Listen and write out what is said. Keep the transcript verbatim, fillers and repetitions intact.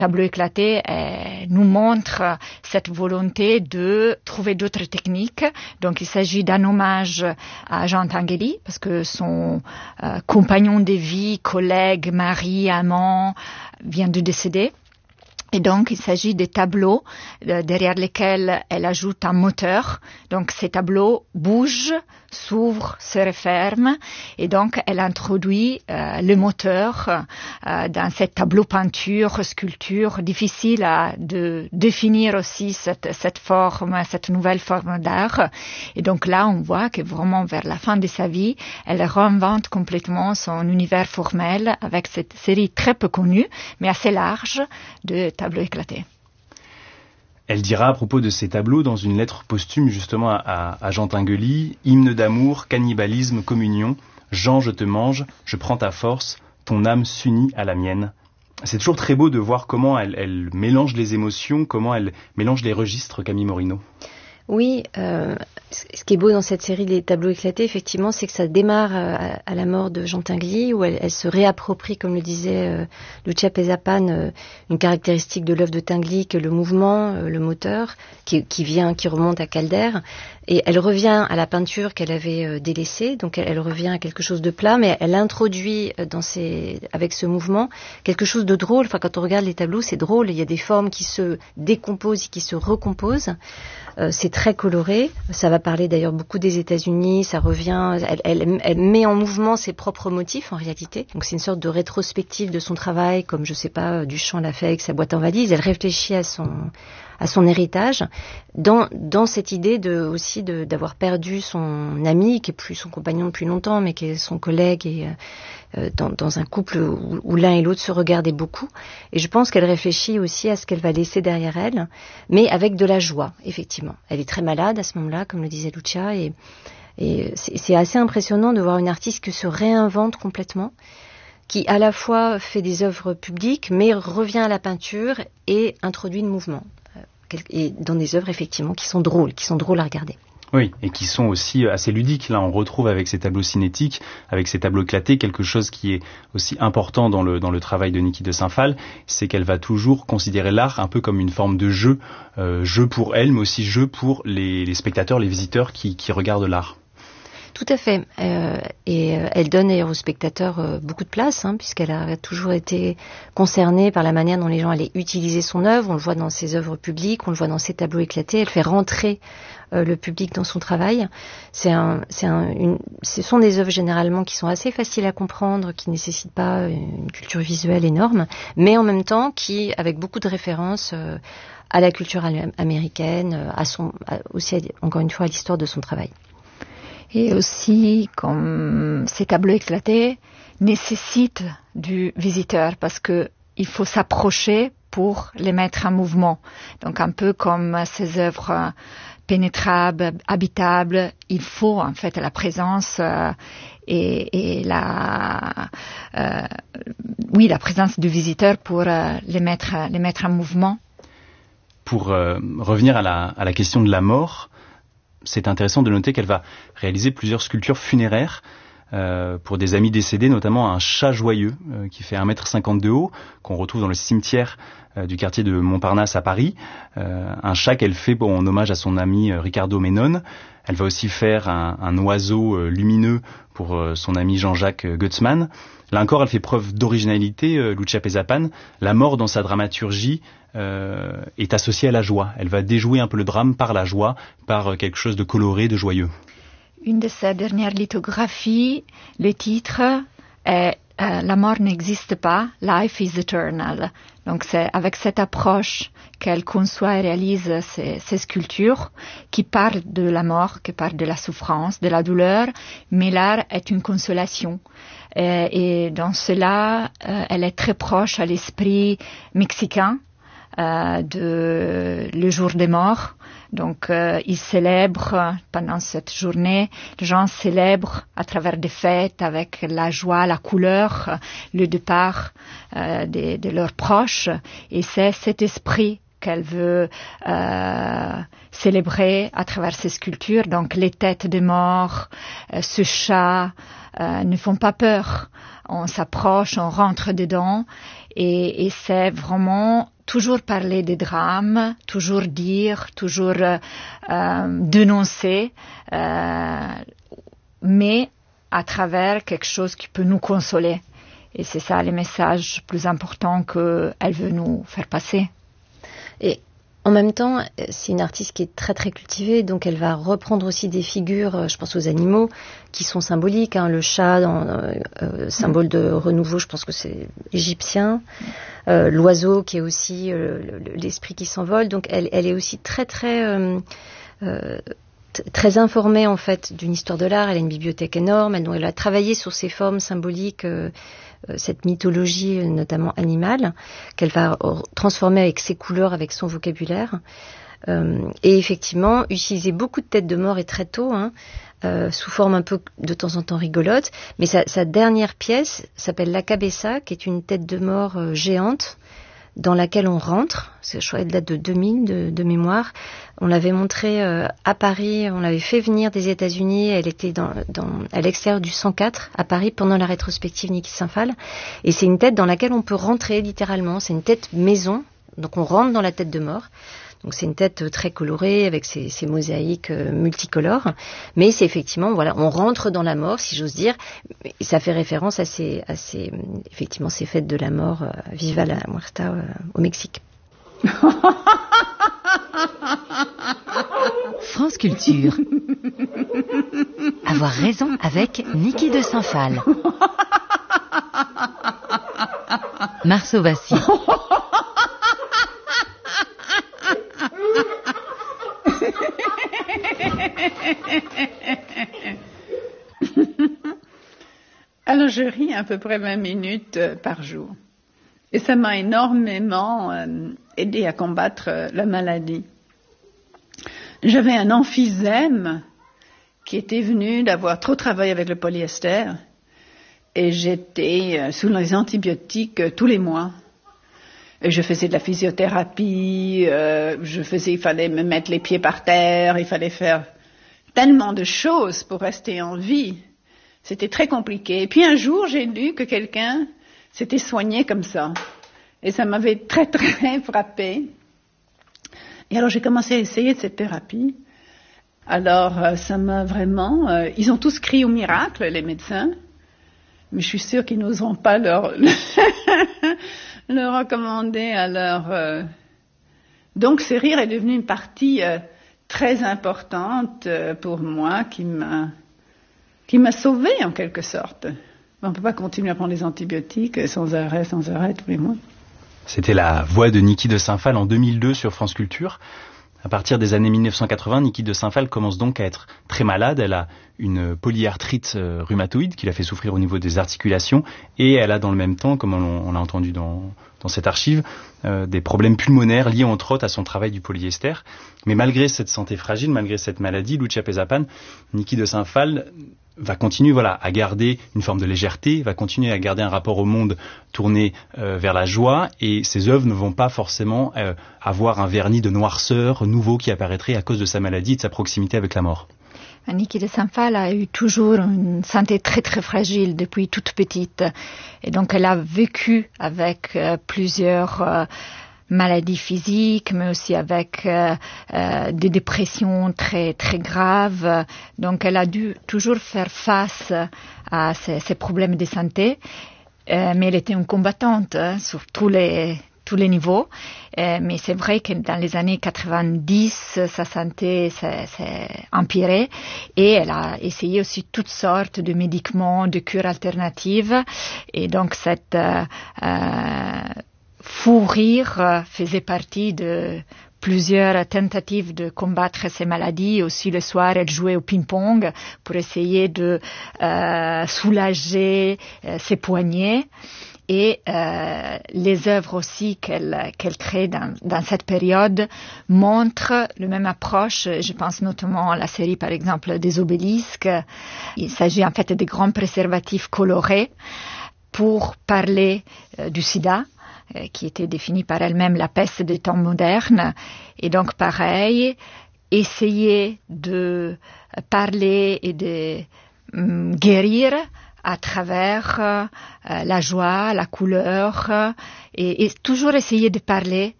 Tableau éclaté euh, nous montre cette volonté de trouver d'autres techniques. Donc il s'agit d'un hommage à Jean Tinguely, parce que son euh, compagnon de vie, collègue, mari, amant vient de décéder. Et donc, il s'agit des tableaux euh, derrière lesquels elle ajoute un moteur. Donc, ces tableaux bougent, s'ouvrent, se referment. Et donc, elle introduit euh, le moteur euh, dans ces tableaux peinture, sculpture. Difficile à de définir aussi cette, cette forme, cette nouvelle forme d'art. Et donc là, on voit que vraiment vers la fin de sa vie, elle réinvente complètement son univers formel avec cette série très peu connue, mais assez large de tableaux éclatés. Elle dira à propos de ces tableaux dans une lettre posthume justement à, à, à Jean Tinguely, hymne d'amour, cannibalisme, communion, Jean je te mange, je prends ta force, ton âme s'unit à la mienne. C'est toujours très beau de voir comment elle, elle mélange les émotions, comment elle mélange les registres, Camille Morino. Oui, euh, ce qui est beau dans cette série des tableaux éclatés, effectivement, c'est que ça démarre à, à la mort de Jean Tinguely, où elle, elle se réapproprie, comme le disait euh, Lucia Pesapan, euh, une caractéristique de l'œuvre de Tinguely, que le mouvement, euh, le moteur, qui, qui vient, qui remonte à Calder, et elle revient à la peinture qu'elle avait euh, délaissée, donc elle, elle revient à quelque chose de plat, mais elle introduit dans ses, avec ce mouvement quelque chose de drôle. Enfin, quand on regarde les tableaux, c'est drôle. Il y a des formes qui se décomposent et qui se recomposent. Euh, c'est très coloré. Ça va parler d'ailleurs beaucoup des États-Unis. Ça revient. Elle, elle, elle met en mouvement ses propres motifs en réalité. Donc c'est une sorte de rétrospective de son travail, comme je sais pas, Duchamp l'a fait avec sa boîte en valise. Elle réfléchit à son à son héritage, dans dans cette idée de aussi de d'avoir perdu son ami, qui est plus son compagnon depuis longtemps, mais qui est son collègue et euh, dans dans un couple où, où l'un et l'autre se regardaient beaucoup. Et je pense qu'elle réfléchit aussi à ce qu'elle va laisser derrière elle, mais avec de la joie, effectivement. Elle est très malade à ce moment-là, comme le disait Lucia, et et c'est, c'est assez impressionnant de voir une artiste qui se réinvente complètement, qui à la fois fait des œuvres publiques, mais revient à la peinture et introduit le mouvement. Et dans des œuvres, effectivement, qui sont drôles, qui sont drôles à regarder. Oui, et qui sont aussi assez ludiques. Là, on retrouve avec ces tableaux cinétiques, avec ces tableaux éclatés, quelque chose qui est aussi important dans le, dans le travail de Niki de Saint-Phal, c'est qu'elle va toujours considérer l'art un peu comme une forme de jeu, euh, jeu pour elle, mais aussi jeu pour les, les spectateurs, les visiteurs qui, qui regardent l'art. Tout à fait. Euh, et euh, elle donne d'ailleurs aux spectateurs euh, beaucoup de place, hein, puisqu'elle a toujours été concernée par la manière dont les gens allaient utiliser son œuvre. On le voit dans ses œuvres publiques, on le voit dans ses tableaux éclatés. Elle fait rentrer euh, le public dans son travail. C'est un, c'est un, une, ce sont des œuvres généralement qui sont assez faciles à comprendre, qui ne nécessitent pas une culture visuelle énorme, mais en même temps qui, avec beaucoup de références euh, à la culture américaine, à son, à, aussi à, encore une fois à l'histoire de son travail. Et aussi, comme ces tableaux éclatés nécessitent du visiteur, parce que il faut s'approcher pour les mettre en mouvement. Donc un peu comme ces œuvres pénétrables, habitables, il faut en fait la présence euh, et, et la, euh, oui, la présence du visiteur pour euh, les mettre, les mettre en mouvement. Pour euh, revenir à la, à la question de la mort, c'est intéressant de noter qu'elle va réaliser plusieurs sculptures funéraires euh, pour des amis décédés, notamment un chat joyeux euh, qui fait un mètre cinquante de haut, qu'on retrouve dans le cimetière euh, du quartier de Montparnasse à Paris. Euh, un chat qu'elle fait bon, en hommage à son ami euh, Ricardo Menon. Elle va aussi faire un, un oiseau euh, lumineux pour euh, son ami Jean-Jacques euh, Gutzmann. Là encore, elle fait preuve d'originalité, euh, Lucia Pesapan. La mort dans sa dramaturgie euh, est associée à la joie. Elle va déjouer un peu le drame par la joie, par euh, quelque chose de coloré, de joyeux. Une de ses dernières lithographies, le titre est euh, « La mort n'existe pas, life is eternal ». Donc c'est avec cette approche qu'elle conçoit et réalise ces, ces sculptures qui parlent de la mort, qui parlent de la souffrance, de la douleur, mais l'art est une consolation. Euh, et dans cela, euh, elle est très proche à l'esprit mexicain euh, de le jour des morts. Donc, euh, ils célèbrent pendant cette journée, les gens célèbrent à travers des fêtes avec la joie, la couleur, le départ euh, de, de leurs proches. Et c'est cet esprit qu'elle veut euh, célébrer à travers ces sculptures. Donc, les têtes des morts, euh, ce chat, euh, ne font pas peur. On s'approche, on rentre dedans Et, et c'est vraiment toujours parler des drames, toujours dire, toujours euh, euh, dénoncer, euh, mais à travers quelque chose qui peut nous consoler. Et c'est ça le message plus important qu'elle veut nous faire passer. Et en même temps, c'est une artiste qui est très très cultivée, donc elle va reprendre aussi des figures, je pense aux animaux, qui sont symboliques. Hein, le chat, dans, euh, symbole de renouveau, je pense que c'est égyptien. Euh, l'oiseau, qui est aussi euh, l'esprit qui s'envole. Donc elle, elle est aussi très très euh, euh, t- très informée en fait d'une histoire de l'art. Elle a une bibliothèque énorme. Elle, donc elle a travaillé sur ces formes symboliques. Euh, cette mythologie notamment animale qu'elle va transformer avec ses couleurs, avec son vocabulaire euh, et effectivement utiliser beaucoup de têtes de mort et très tôt hein, euh, sous forme un peu de temps en temps rigolote, mais sa, sa dernière pièce s'appelle La Cabeza, qui est une tête de mort euh, géante dans laquelle on rentre. Je crois qu'elle date de deux mille de, de mémoire. On l'avait montrée euh, à Paris, on l'avait fait venir des États-Unis. Elle était dans, dans, à l'extérieur du cent quatre à Paris pendant la rétrospective Niki de Saint-Phal. Et c'est une tête dans laquelle on peut rentrer littéralement. C'est une tête maison, donc on rentre dans la tête de mort. Donc c'est une tête très colorée avec ses, ses mosaïques euh, multicolores, mais c'est effectivement voilà, on rentre dans la mort, si j'ose dire. Et ça fait référence à ces, à ces effectivement ces fêtes de la mort, euh, Viva la Muerta euh, au Mexique. France Culture. Avoir raison avec Niki de Saint-Phal. Marceau Vassy. Alors je ris à peu près vingt minutes euh, par jour. Et ça m'a énormément euh, aidé à combattre euh, la maladie. J'avais un emphysème qui était venu d'avoir trop travaillé avec le polyester. Et j'étais euh, sous les antibiotiques euh, tous les mois. Et je faisais de la physiothérapie, euh, je faisais, il fallait me mettre les pieds par terre, il fallait faire tellement de choses pour rester en vie. C'était très compliqué. Et puis un jour, j'ai lu que quelqu'un s'était soigné comme ça. Et ça m'avait très, très frappée. Et alors, j'ai commencé à essayer de cette thérapie. Alors, euh, ça m'a vraiment... Euh, ils ont tous crié au miracle, les médecins. Mais je suis sûre qu'ils n'oseront pas leur, le recommander à leur... Euh... Donc, ce rire est devenu une partie euh, très importante euh, pour moi qui m'a... qui m'a sauvée en quelque sorte. On ne peut pas continuer à prendre des antibiotiques sans arrêt, sans arrêt tous les mois. C'était la voix de Niki de Saint-Phal en deux mille deux sur France Culture. À partir des années mille neuf cent quatre-vingts, Niki de Saint-Phal commence donc à être très malade. Elle a une polyarthrite euh, rhumatoïde qui la fait souffrir au niveau des articulations et elle a dans le même temps, comme on, on l'a entendu dans, dans cette archive, euh, des problèmes pulmonaires liés entre autres à son travail du polyester. Mais malgré cette santé fragile, malgré cette maladie, Lucia Pesapan, Niki de Saint-Phal va continuer voilà, à garder une forme de légèreté, va continuer à garder un rapport au monde tourné euh, vers la joie, et ses œuvres ne vont pas forcément euh, avoir un vernis de noirceur nouveau qui apparaîtrait à cause de sa maladie et de sa proximité avec la mort. Niki de Saint-Phal a eu toujours une santé très très fragile depuis toute petite, et donc elle a vécu avec euh, plusieurs euh, maladies physiques, mais aussi avec euh, euh, des dépressions très très graves. Donc elle a dû toujours faire face à ces, ces problèmes de santé, euh, mais elle était une combattante hein, sur tous les tous les niveaux. Euh, mais c'est vrai que dans les années quatre-vingt-dix, sa santé s'est, s'est empirée et elle a essayé aussi toutes sortes de médicaments, de cures alternatives. Et donc cette euh, euh, fou rire faisait partie de plusieurs tentatives de combattre ces maladies. Aussi le soir, elle jouait au ping-pong pour essayer de euh, soulager euh, ses poignets. Et euh, les œuvres aussi qu'elle, qu'elle crée dans, dans cette période montrent la même approche. Je pense notamment à la série, par exemple, des obélisques. Il s'agit en fait de grands préservatifs colorés pour parler euh, du sida, euh, qui était défini par elle-même la peste des temps modernes. Et donc, pareil, essayer de parler et de hum, guérir à travers euh, la joie, la couleur, euh, et, et toujours essayer de parler